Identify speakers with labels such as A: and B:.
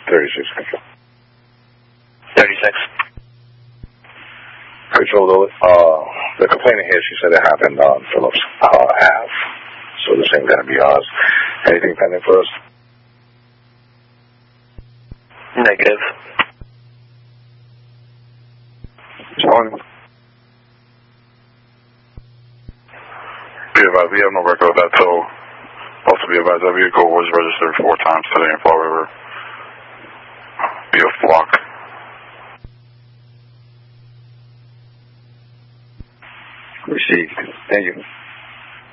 A: 36, control.
B: 36.
A: Control, the complainant here, she said it happened on Phillips Ave. So the same going to be ours. Anything pending for us?
B: Negative.
A: John?
C: Be advised, we have no record of that tow. Also be advised, that vehicle was registered 4 times today in Fall River via Flock.
A: Received. Thank you.